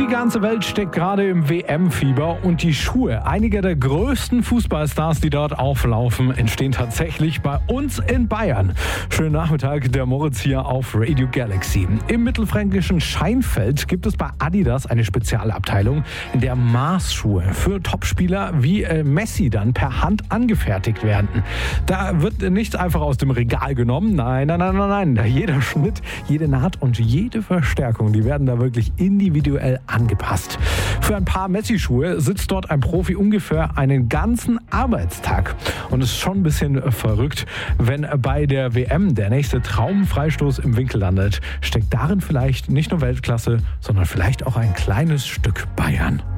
ganze Welt steckt gerade im WM-Fieber und die Schuhe einiger der größten Fußballstars, die dort auflaufen, entstehen tatsächlich bei uns in Bayern. Schönen Nachmittag, der Moritz hier auf Radio Galaxy. Im mittelfränkischen Scheinfeld gibt es bei Adidas eine Spezialabteilung, in der Maßschuhe für Topspieler wie Messi dann per Hand angefertigt werden. Da wird nichts einfach aus dem Regal genommen. Nein. Jeder Schnitt, jede Naht und jede Verstärkung, die werden da wirklich individuell angepasst. Für ein paar Messi-Schuhe sitzt dort ein Profi ungefähr einen ganzen Arbeitstag. Und es ist schon ein bisschen verrückt, wenn bei der WM der nächste Traumfreistoß im Winkel landet, steckt darin vielleicht nicht nur Weltklasse, sondern vielleicht auch ein kleines Stück Bayern.